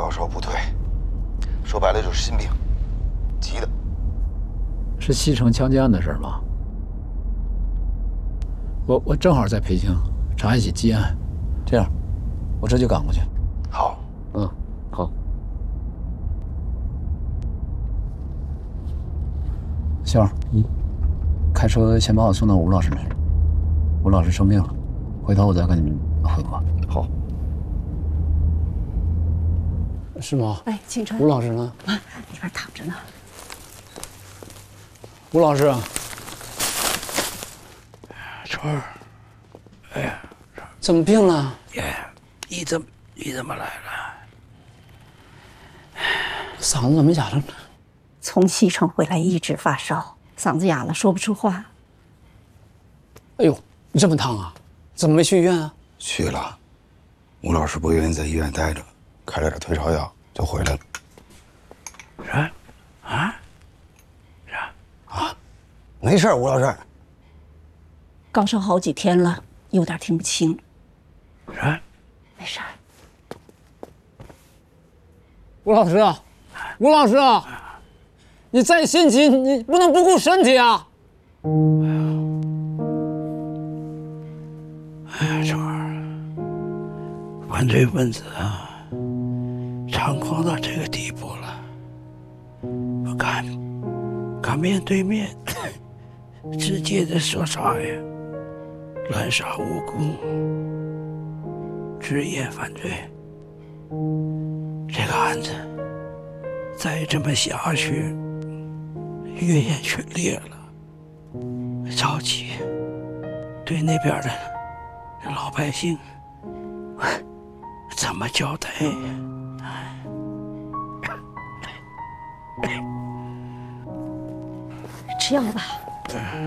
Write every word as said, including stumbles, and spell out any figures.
高烧不退，说白了就是心病，急的。 是西城枪击案的事吗？我我正好在北京查一起积案，这样，我这就赶过去。 好， 嗯，好。秀儿，嗯，开车先把我送到吴老师那儿。吴老师生病了，回头我再跟你们汇报。 好。 是吗？ 哎，庆春， 吴老师呢？ 啊，里边躺着呢。 吴老师啊， 春儿，哎呀， 怎么病了？ 爷，你怎么你怎么来了？ 嗓子怎么哑了？ 从西城回来一直发烧，嗓子哑了，说不出话。 哎呦，这么烫啊？怎么没去医院啊？ 去了，吴老师不愿意在医院待着，开了点退烧药就回来了。 是啊，是啊，没事，吴老师。 高烧好几天了，有点听不清。 是， 没事。 吴老师啊，吴老师啊，你再心急，你不能不顾身体啊！ 哎呀，春儿，犯罪分子啊，猖狂到这个地步了，不敢敢面对面直接的说啥呀？滥杀无辜，职业犯罪。这个案子再这么下去，越演越烈了。着急，对那边的老百姓怎么交代？ 吃药吧。